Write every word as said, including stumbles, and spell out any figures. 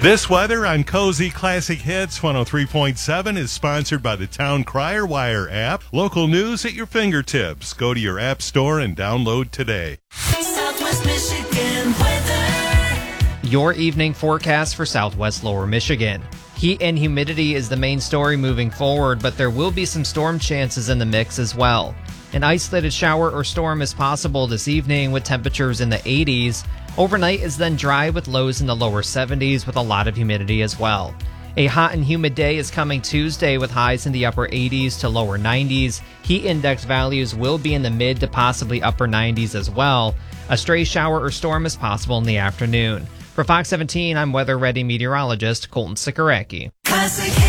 This weather on Cozy Classic Hits one oh three point seven is sponsored by the Town Crier Wire app. Local news at your fingertips. Go to your app store and download today. Southwest Michigan weather. Your evening forecast for Southwest Lower Michigan. Heat and humidity is the main story moving forward, but there will be some storm chances in the mix as well. An isolated shower or storm is possible this evening with temperatures in the eighties. Overnight is then dry with lows in the lower seventies with a lot of humidity as well. A hot and humid day is coming Tuesday with highs in the upper eighties to lower nineties. Heat index values will be in the mid to possibly upper nineties as well. A stray shower or storm is possible in the afternoon. For Fox seventeen, I'm weather-ready meteorologist Colton Sikoracki.